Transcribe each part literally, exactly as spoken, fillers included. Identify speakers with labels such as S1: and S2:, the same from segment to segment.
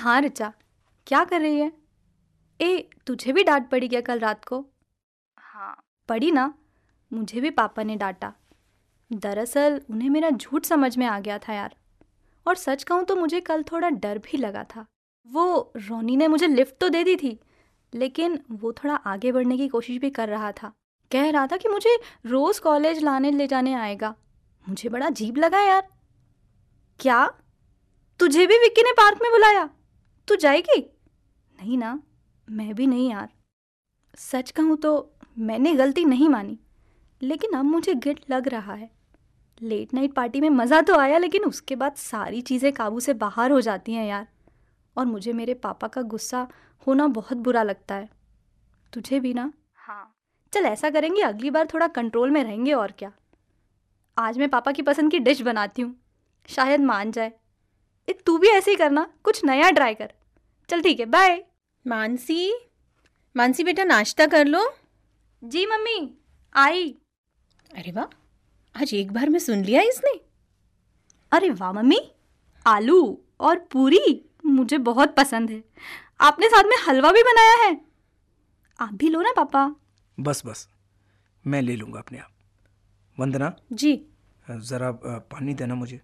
S1: हाँ ऋचा, क्या कर रही है? ए, तुझे भी डांट पड़ी क्या कल रात को? हाँ पड़ी ना, मुझे भी पापा ने डांटा। दरअसल उन्हें मेरा झूठ समझ में आ गया था यार। और सच कहूँ तो मुझे कल थोड़ा डर भी लगा था। वो रोनी ने मुझे लिफ्ट तो दे दी थी, लेकिन वो थोड़ा आगे बढ़ने की कोशिश भी कर रहा था। कह रहा था कि मुझे रोज़ कॉलेज लाने ले जाने आएगा। मुझे बड़ा अजीब लगा यार। क्या? तुझे भी विक्की ने पार्क में बुलाया? तू जाएगी? नहीं ना, मैं भी नहीं यार। सच कहूँ तो मैंने गलती नहीं मानी, लेकिन अब मुझे गिल्ट लग रहा है। लेट नाइट पार्टी में मज़ा तो आया, लेकिन उसके बाद सारी चीज़ें काबू से बाहर हो जाती हैं यार। और मुझे मेरे पापा का गुस्सा होना बहुत बुरा लगता है। तुझे भी ना? हाँ। चल ऐसा करेंगे, अगली बार थोड़ा कंट्रोल में रहेंगे। और क्या, आज मैं पापा की पसंद की डिश बनाती हूँ, शायद मान जाए। ए, तू भी ऐसे ही करना, कुछ नया ट्राई कर। चल ठीक है, बाय।
S2: मानसी, मानसी बेटा नाश्ता कर लो।
S1: जी मम्मी, आई।
S2: अरे वाह, आज एक बार में सुन लिया इसने।
S1: अरे वाह मम्मी, आलू और पूरी मुझे बहुत पसंद है। आपने साथ में हलवा भी बनाया है। आप भी लो ना पापा।
S3: बस बस, मैं ले लूँगा अपने आप। वंदना
S2: जी।
S3: ज़रा पानी देना मुझे।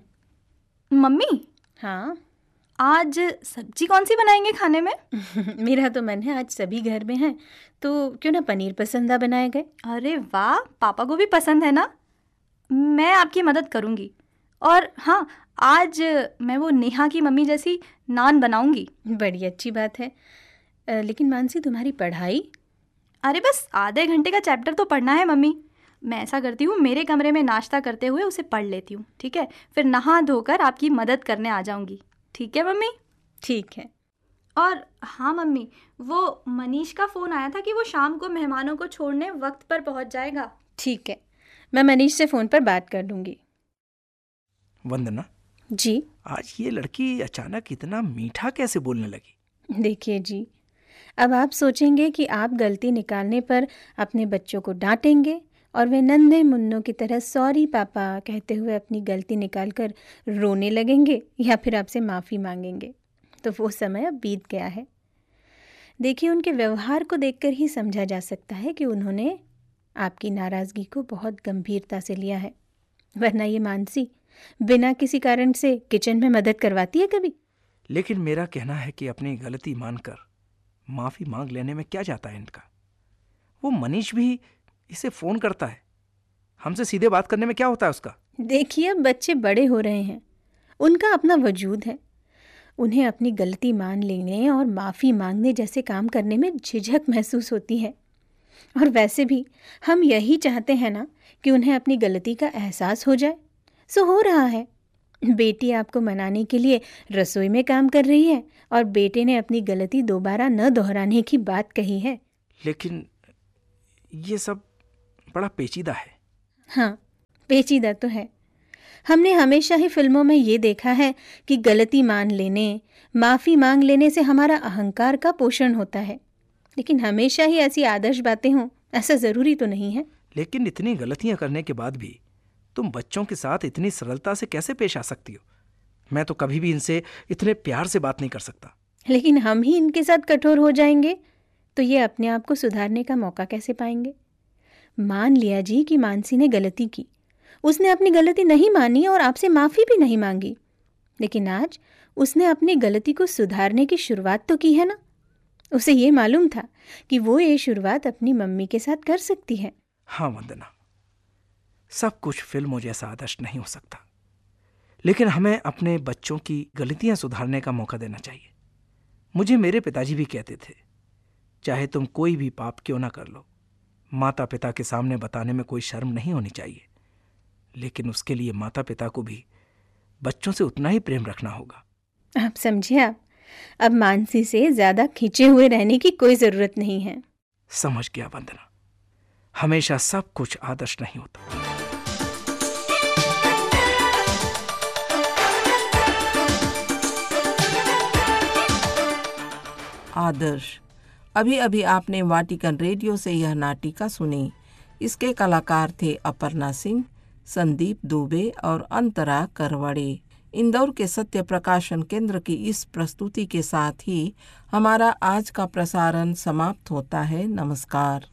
S2: हम्म।
S1: मम्मी।
S2: हाँ।
S1: आज सब्जी कौन सी बनाएंगे खाने में?
S2: मेरा तो मन है, आज सभी घर में हैं, तो क्यों ना पनीर पसंदा बनाए गए।
S1: अरे वाह, पापा को भी पसंद है ना। मैं आपकी मदद करूँगी। और हाँ, आज मैं वो नेहा की मम्मी जैसी नान बनाऊँगी।
S2: बड़ी अच्छी बात है। आ, लेकिन मानसी, तुम्हारी पढ़ाई?
S1: अरे बस आधे घंटे का चैप्टर तो पढ़ना है मम्मी। मैं ऐसा करती हूँ, मेरे कमरे में नाश्ता करते हुए उसे पढ़ लेती हूँ, ठीक है? फिर नहा धोकर आपकी मदद करने आ जाऊँगी। ठीक है मम्मी?
S2: ठीक है।
S1: और हाँ मम्मी, वो मनीष का फ़ोन आया था कि वो शाम को मेहमानों को छोड़ने वक्त पर पहुँच जाएगा।
S2: ठीक है, मैं मनीष से फ़ोन पर बात कर लूँगी।
S3: वंदना
S2: जी।
S3: आज ये लड़की अचानक इतना मीठा कैसे बोलने लगी?
S2: देखिए जी, अब आप सोचेंगे कि आप गलती निकालने पर अपने बच्चों को डांटेंगे और वे नन्हे मुन्नों की तरह सॉरी पापा कहते हुए अपनी गलती निकालकर रोने लगेंगे, या फिर आपसे माफ़ी मांगेंगे। तो वो समय अब बीत गया है। देखिए, उनके व्यवहार को देखकर ही समझा जा सकता है कि उन्होंने आपकी नाराज़गी को बहुत गंभीरता से लिया है। वरना ये मानसी बिना किसी कारण से किचन में मदद करवाती है कभी?
S3: लेकिन मेरा कहना है कि अपनी गलती मानकर माफ़ी मांग लेने में क्या जाता है इनका। वो मनीष भी इसे फ़ोन करता है, हमसे सीधे बात करने में क्या होता है उसका?
S2: देखिए, अब बच्चे बड़े हो रहे हैं, उनका अपना वजूद है। उन्हें अपनी गलती मान लेने और माफ़ी मांगने जैसे काम करने में झिझक महसूस होती है। और वैसे भी हम यही चाहते हैं ना कि उन्हें अपनी गलती का एहसास हो जाए। सो हो रहा है। बेटी आपको मनाने के लिए रसोई में काम कर रही है और बेटे ने अपनी गलती दोबारा न दोहराने की बात कही है।
S3: लेकिन ये सब बड़ा पेचीदा है।
S2: हाँ, पेचीदा तो है। हमने हमेशा ही फिल्मों में ये देखा है कि गलती मान लेने, माफ़ी मांग लेने से हमारा अहंकार का पोषण होता है। लेकिन हमेशा ही ऐसी आदर्श बातें हों, ऐसा ज़रूरी तो नहीं है।
S3: लेकिन इतनी गलतियां करने के बाद भी तुम बच्चों के साथ इतनी सरलता से कैसे पेश आ सकती हो? मैं तो कभी भी इनसे इतने प्यार से बात नहीं कर सकता।
S2: लेकिन हम ही इनके साथ कठोर हो जाएंगे तो ये अपने आप को सुधारने का मौका कैसे पाएंगे? मान लिया जी कि मानसी ने गलती की, उसने अपनी गलती नहीं मानी और आपसे माफ़ी भी नहीं मांगी, लेकिन आज उसने अपनी गलती को सुधारने की शुरुआत तो की है ना। उसे ये मालूम था कि वो ये शुरुआत अपनी मम्मी के साथ कर सकती है।
S3: हाँ वंदना, सब कुछ फिल्मों जैसा आदर्श नहीं हो सकता, लेकिन हमें अपने बच्चों की गलतियां सुधारने का मौका देना चाहिए। मुझे मेरे पिताजी भी कहते थे, चाहे तुम कोई भी पाप क्यों ना कर लो, माता पिता के सामने बताने में कोई शर्म नहीं होनी चाहिए। लेकिन उसके लिए माता पिता को भी बच्चों से उतना ही प्रेम रखना होगा।
S2: आप समझे, आप अब मानसी से ज्यादा खींचे हुए रहने की कोई जरूरत नहीं है।
S3: समझ गया वंदना, हमेशा सब कुछ आदर्श नहीं होता।
S4: आदर्श। अभी अभी आपने वाटिकन रेडियो से यह नाटिका सुनी। इसके कलाकार थे अपर्णा सिंह, संदीप दुबे और अंतरा करवड़े। इंदौर के सत्य प्रकाशन केंद्र की इस प्रस्तुति के साथ ही हमारा आज का प्रसारण समाप्त होता है। नमस्कार।